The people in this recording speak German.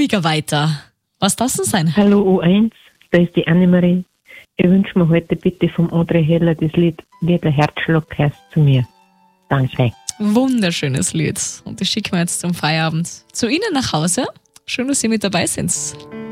ruhiger weiter. Was darf es denn sein? Hallo U1, da ist die Annemarie. Ich wünsche mir heute bitte vom André Heller das Lied "Wie der Herzschlag gehörst zu mir". Danke. Wunderschönes Lied. Und das schicken wir jetzt zum Feierabend zu Ihnen nach Hause. Schön, dass Sie mit dabei sind.